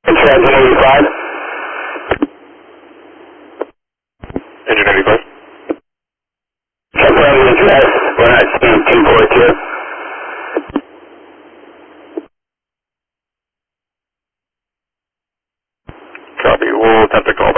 Engine 85. Engine 85. Confirm the address. We're not seeing 242. Copy. We'll attempt to call